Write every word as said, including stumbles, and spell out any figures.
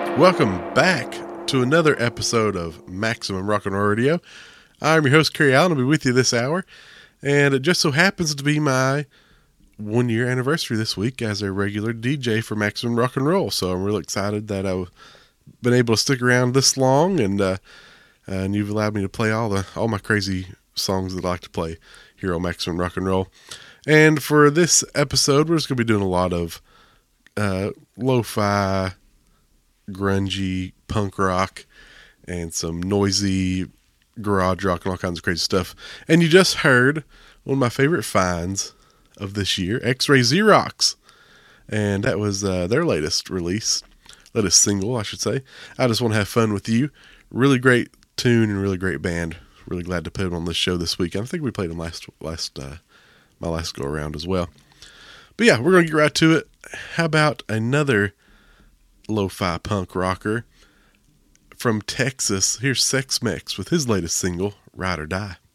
Welcome back to another episode of Maximum Rock and Roll Radio. I'm your host, Kerry Allen. I'll be with you this hour. And it just so happens to be my one-year anniversary this week as a regular D J for Maximum Rock and Roll. So I'm really excited that I've been able to stick around this long, and uh, and you've allowed me to play all the all my crazy songs that I like to play here on Maximum Rock and Roll. And for this episode, we're just going to be doing a lot of uh, lo-fi, grungy punk rock, and some noisy garage rock and all kinds of crazy stuff. And you just heard one of my favorite finds of this year, X-Ray Xerox. And that was uh, their latest release, latest single, I should say. I Just Want to Have Fun With You. Really great tune and really great band. Really glad to put them on this show this week. I think we played them last, last, uh, my last go around as well. But yeah, we're going to get right to it. How about another lo-fi punk rocker from Texas? Here's Sex Mex with his latest single, Ride or Die.